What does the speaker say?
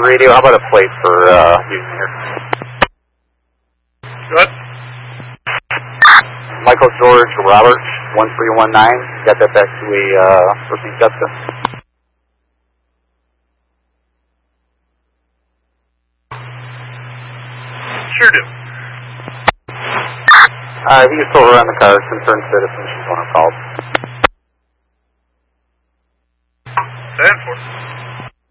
radio. How about a plate for using here? Good. Michael George Robert, 1319. Got that back to a First Name Jessica. Sure do. If you can still run the car, concerned citizen, she's one of called. Stand for.